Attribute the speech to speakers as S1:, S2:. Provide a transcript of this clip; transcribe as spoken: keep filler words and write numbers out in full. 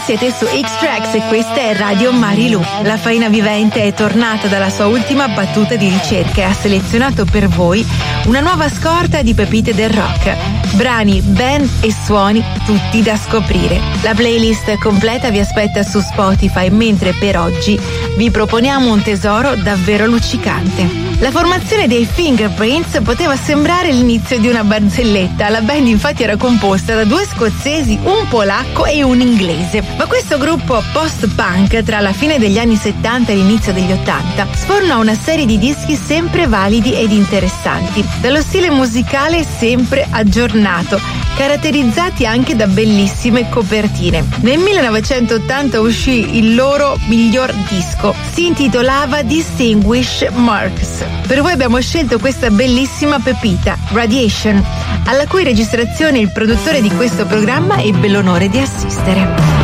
S1: siete su X-Tracks e questa è Radio Marilu. La faina vivente è tornata dalla sua ultima battuta di ricerca e ha selezionato per voi una nuova scorta di pepite del rock. Brani, band e suoni tutti da scoprire. La playlist completa vi aspetta su Spotify, mentre per oggi vi proponiamo un tesoro davvero luccicante. La formazione dei Fingerprints poteva sembrare l'inizio di una barzelletta. La band infatti era composta da due scozzesi, un polacco e un inglese. Ma questo gruppo post-punk tra la fine degli anni settanta e l'inizio degli ottanta sfornò una serie di dischi sempre validi ed interessanti, dallo stile musicale sempre aggiornato, caratterizzati anche da bellissime copertine. Nel millenovecentottanta uscì il loro miglior disco, si intitolava Distinguished Marks. Per voi abbiamo scelto questa bellissima pepita, Radiation, alla cui registrazione il produttore di questo programma ebbe l'onore di assistere.